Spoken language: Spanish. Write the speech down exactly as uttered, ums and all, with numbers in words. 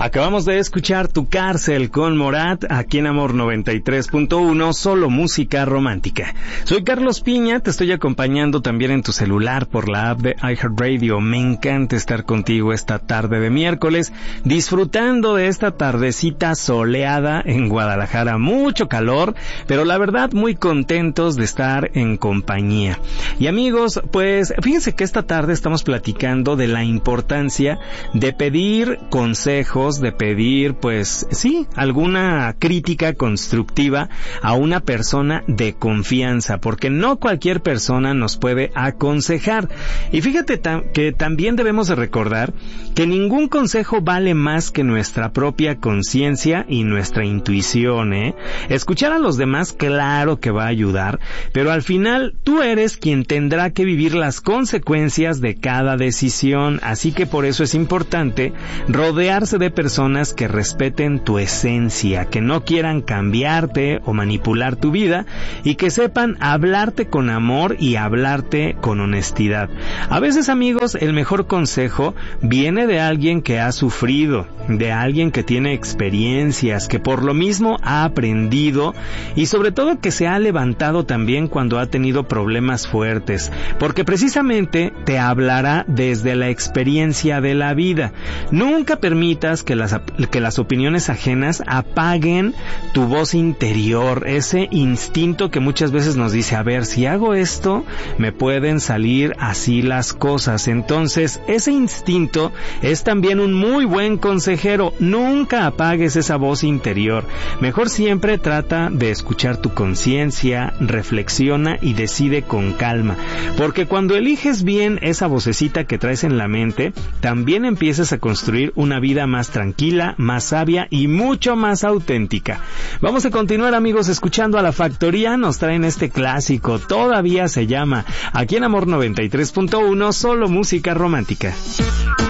Acabamos de escuchar Tu Cárcel con Morat, aquí en Amor noventa y tres punto uno, solo música romántica. Soy Carlos Piña, te estoy acompañando también en tu celular por la app de iHeartRadio. Me encanta estar contigo esta tarde de miércoles, disfrutando de esta tardecita soleada en Guadalajara. Mucho calor, pero la verdad muy contentos de estar en compañía. Y amigos, pues fíjense que esta tarde estamos platicando de la importancia de pedir consejos, de pedir, pues sí, alguna crítica constructiva a una persona de confianza, porque no cualquier persona nos puede aconsejar. Y fíjate tam- que también debemos de recordar que ningún consejo vale más que nuestra propia conciencia y nuestra intuición, ¿eh? Escuchar a los demás, claro que va a ayudar, pero al final tú eres quien tendrá que vivir las consecuencias de cada decisión, así que por eso es importante rodearse de personas que respeten tu esencia, que no quieran cambiarte o manipular tu vida y que sepan hablarte con amor y hablarte con honestidad. A veces, amigos, el mejor consejo viene de alguien que ha sufrido, de alguien que tiene experiencias, que por lo mismo ha aprendido y sobre todo que se ha levantado también cuando ha tenido problemas fuertes, porque precisamente te hablará desde la experiencia de la vida. Nunca permitas que las, que las opiniones ajenas apaguen tu voz interior, ese instinto que muchas veces nos dice, a ver, si hago esto, me pueden salir así las cosas. Entonces, ese instinto es también un muy buen consejero. Nunca apagues esa voz interior. Mejor siempre trata de escuchar tu conciencia, reflexiona y decide con calma, porque cuando eliges bien esa vocecita que traes en la mente, también empiezas a construir una vida más tranquila, más sabia y mucho más auténtica. Vamos a continuar, amigos, escuchando a La Factoría. Nos traen este clásico, Todavía se llama, aquí en Amor noventa y tres punto uno, solo música romántica.